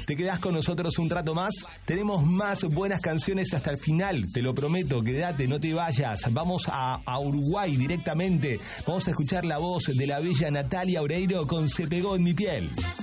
¿Te quedás con nosotros un rato más? Tenemos más buenas canciones hasta el final, te lo prometo, quédate, no te vayas. Vamos a Uruguay directamente. Vamos a escuchar la voz de la bella Natalia Oreiro con Se pegó en mi piel.